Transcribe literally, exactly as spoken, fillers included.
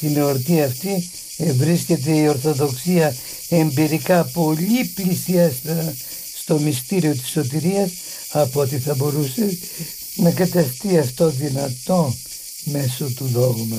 στην εορτή αυτή βρίσκεται η Ορθοδοξία εμπειρικά πολύ πλησιαστά στο μυστήριο της σωτηρίας από ότι θα μπορούσε να καταστεί αυτό δυνατό μέσω του δόγματος.